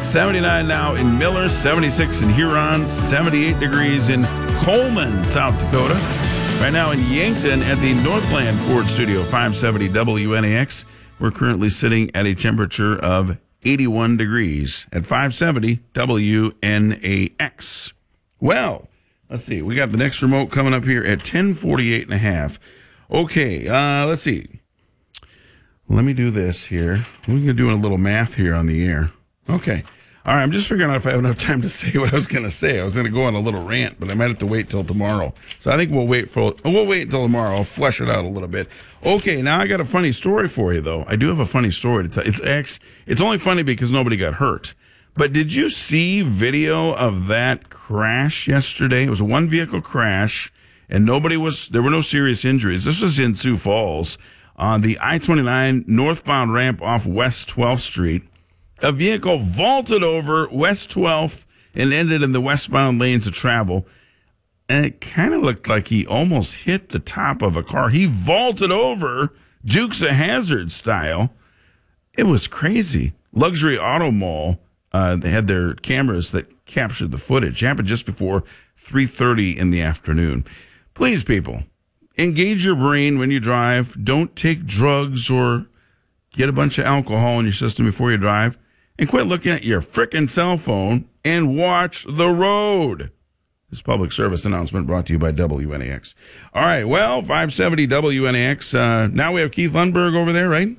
79 now in Miller, 76 in Huron, 78 degrees in Coleman, South Dakota. Right now in Yankton at the Northland Ford Studio, 570 WNAX. We're currently sitting at a temperature of 81 degrees at 570 WNAX. Well, let's see. We got the next remote coming up here at 10:48 and a half. Okay, let's see. Let me do this here. We're going to do a little math here on the air. Okay. All right, I'm just figuring out if I have enough time to say what I was going to say. I was going to go on a little rant, but I might have to wait till tomorrow. So I think we'll wait until tomorrow. I'll flesh it out a little bit. Okay, now I got a funny story for you, though. I do have a funny story to tell. It's only funny because nobody got hurt. But did you see video of that crash yesterday? It was a one-vehicle crash, and there were no serious injuries. This was in Sioux Falls on the I-29 northbound ramp off West 12th Street. A vehicle vaulted over West 12th and ended in the westbound lanes of travel. And it kind of looked like he almost hit the top of a car. He vaulted over Dukes of Hazzard style. It was crazy. Luxury Auto Mall, they had their cameras that captured the footage. It happened just before 3:30 in the afternoon. Please, people, engage your brain when you drive. Don't take drugs or get a bunch of alcohol in your system before you drive. And quit looking at your frickin' cell phone and watch the road. This public service announcement brought to you by WNAX. All right, well, 570 WNAX. Now we have Keith Lundberg over there, right?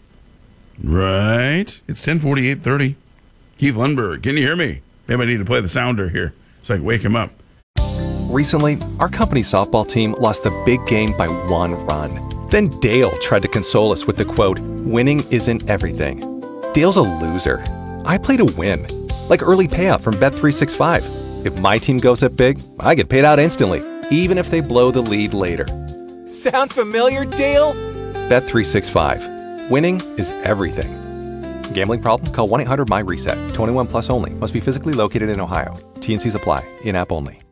Right. It's 10:48:30. Keith Lundberg, can you hear me? Maybe I need to play the sounder here so I can wake him up. Recently, our company softball team lost the big game by 1 run. Then Dale tried to console us with the quote, "Winning isn't everything." Dale's a loser. I play to win. Like early payout from Bet365. If my team goes up big, I get paid out instantly, even if they blow the lead later. Sound familiar, Dale? Bet365. Winning is everything. Gambling problem? Call 1-800-MY-RESET. 21 plus only. Must be physically located in Ohio. T&Cs apply. In-app only.